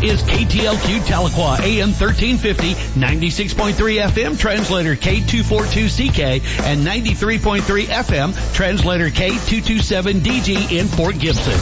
is KTLQ Tahlequah, AM 1350, 96.3 FM, translator K242CK, and 93.3 FM, translator K227DG in Fort Gibson.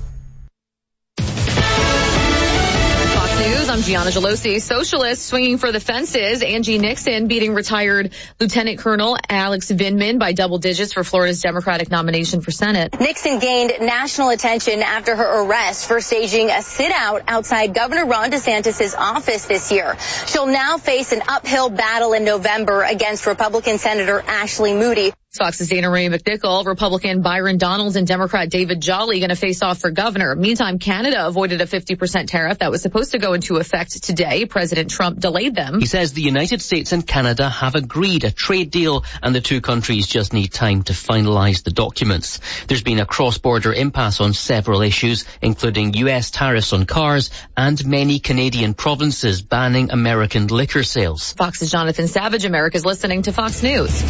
I'm Gianna Gelosi. Socialists swinging for the fences. Angie Nixon beating retired Lieutenant Colonel Alex Vindman by double digits for Florida's Democratic nomination for Senate. Nixon gained national attention after her arrest for staging a sit-out outside Governor Ron DeSantis' office this year. She'll now face an uphill battle in November against Republican Senator Ashley Moody. Fox's Dana Ray McNichol, Republican Byron Donalds, and Democrat David Jolly going to face off for governor. Meantime, Canada avoided a 50% tariff that was supposed to go into effect today. President Trump delayed them. He says the United States and Canada have agreed a trade deal and the two countries just need time to finalize the documents. There's been a cross-border impasse on several issues, including U.S. tariffs on cars and many Canadian provinces banning American liquor sales. Fox's Jonathan Savage. America's listening to Fox News.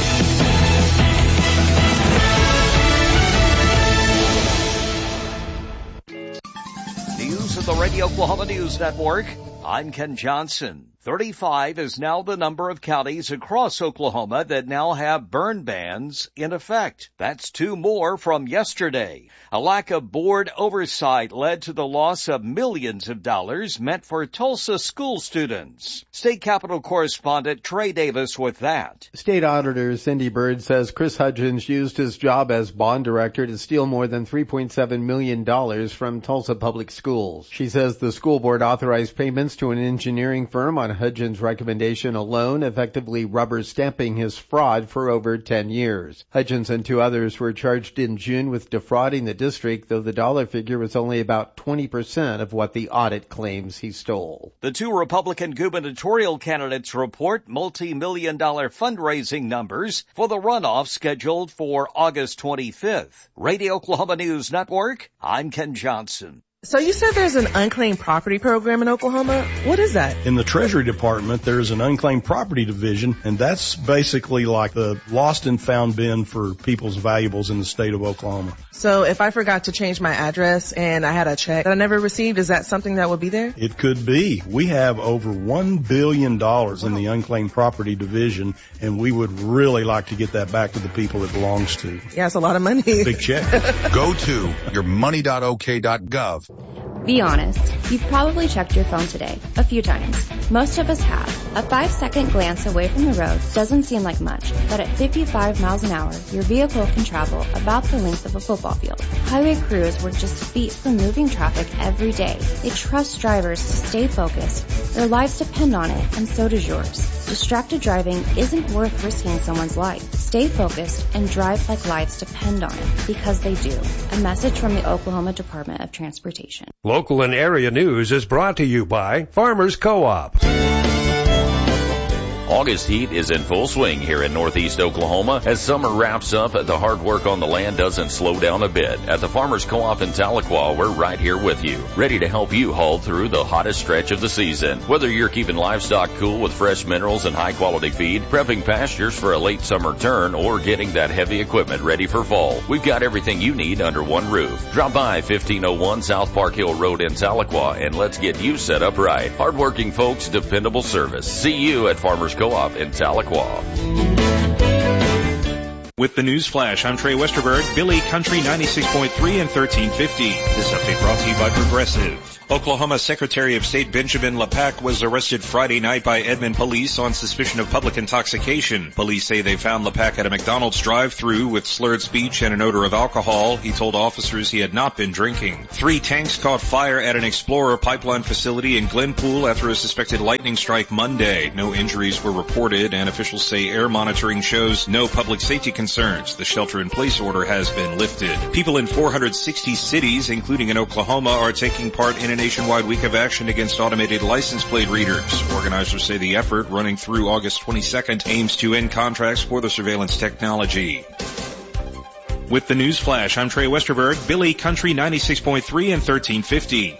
News of the Radio Oklahoma News Network. I'm Ken Johnson. 35 is now the number of counties across Oklahoma that now have burn bans in effect. That's 2 more from yesterday. A lack of board oversight led to the loss of millions of dollars meant for Tulsa school students. State Capitol correspondent Trey Davis with that. State Auditor Cindy Bird says Chris Hudgens used his job as bond director to steal more than $3.7 million from Tulsa Public Schools. She says the school board authorized payments to an engineering firm on Hudgens' recommendation alone, effectively rubber stamping his fraud for over 10 years. Hudgens and 2 others were charged in June with defrauding the district, though the dollar figure was only about 20% of what the audit claims he stole. The 2 Republican gubernatorial candidates report multi-million-dollar fundraising numbers for the runoff scheduled for August 25th. Radio Oklahoma News Network, I'm Ken Johnson. So you said there's an unclaimed property program in Oklahoma. What is that? In the Treasury Department, there's an unclaimed property division, and that's basically like the lost and found bin for people's valuables in the state of Oklahoma. So if I forgot to change my address and I had a check that I never received, is that something that would be there? It could be. We have over $1 billion in the unclaimed property division, and we would really like to get that back to the people it belongs to. Yeah, it's a lot of money. Big check. Go to yourmoney.ok.gov. Be honest, you've probably checked your phone today, a few times. Most of us have. A 5-second glance away from the road doesn't seem like much, but at 55 miles an hour, your vehicle can travel about the length of a football field. Highway crews work just feet from moving traffic every day. They trust drivers to stay focused. Their lives depend on it, and so does yours. Distracted driving isn't worth risking someone's life. Stay focused and drive like lives depend on it, because they do. A message from the Oklahoma Department of Transportation. Local and area news is brought to you by Farmers Co-op. August heat is in full swing here in Northeast Oklahoma. As summer wraps up, the hard work on the land doesn't slow down a bit. At the Farmers Co-op in Tahlequah, we're right here with you, ready to help you haul through the hottest stretch of the season. Whether you're keeping livestock cool with fresh minerals and high-quality feed, prepping pastures for a late summer turn, or getting that heavy equipment ready for fall, we've got everything you need under one roof. Drop by 1501 South Park Hill Road in Tahlequah, and let's get you set up right. Hardworking folks, dependable service. See you at Farmers Co-op in Tahlequah. With the news flash, I'm Trey Westerberg, Billy Country 96.3 and 1350. This update brought to you by Progressive. Oklahoma Secretary of State Benjamin LePack was arrested Friday night by Edmond police on suspicion of public intoxication. Police say they found LePack at a McDonald's drive-thru with slurred speech and an odor of alcohol. He told officers he had not been drinking. 3 tanks caught fire at an Explorer pipeline facility in Glenpool after a suspected lightning strike Monday. No injuries were reported, and officials say air monitoring shows no public safety concerns. The shelter-in-place order has been lifted. People in 460 cities, including in Oklahoma, are taking part in a nationwide week of action against automated license plate readers. Organizers say the effort, running through August 22nd, aims to end contracts for the surveillance technology. With the news flash, I'm Trey Westerberg, Billy Country 96.3 and 1350.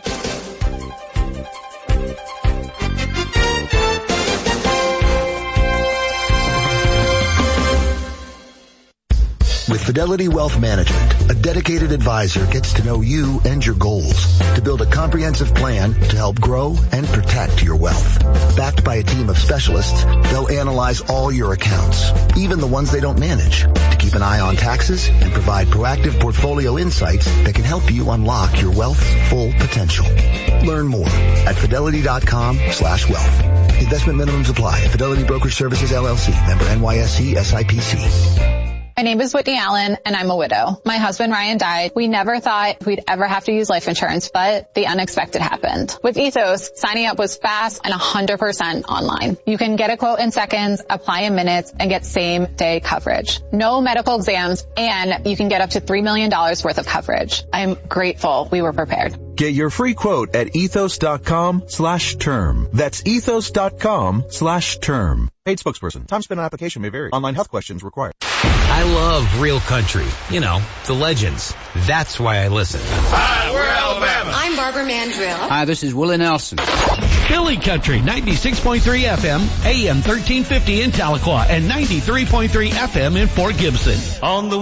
With the Fidelity Wealth Management, a dedicated advisor gets to know you and your goals to build a comprehensive plan to help grow and protect your wealth. Backed by a team of specialists, they'll analyze all your accounts, even the ones they don't manage, to keep an eye on taxes and provide proactive portfolio insights that can help you unlock your wealth's full potential. Learn more at fidelity.com/wealth. Investment minimums apply. Fidelity Brokerage Services, LLC. Member NYSE SIPC. My name is Whitney Allen, and I'm a widow. My husband, Ryan, died. We never thought we'd ever have to use life insurance, but the unexpected happened. With Ethos, signing up was fast and 100% online. You can get a quote in seconds, apply in minutes, and get same-day coverage. No medical exams, and you can get up to $3 million worth of coverage. I'm grateful we were prepared. Get your free quote at ethos.com/term. That's ethos.com/term. Paid spokesperson. Time spent on application may vary. Online health questions required. I love real country. You know, the legends. That's why I listen. Hi, we're Alabama. I'm Barbara Mandrill. Hi, this is Willie Nelson. Philly Country, 96.3 FM, AM 1350 in Tahlequah, and 93.3 FM in Fort Gibson. On the